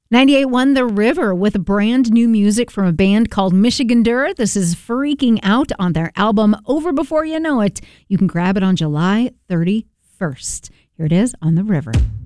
98.1 The River with brand new music from a band called Michigan Dur. This is Freaking Out on their album Over Before You Know It. You can grab it on July 31st. Here it is on The River.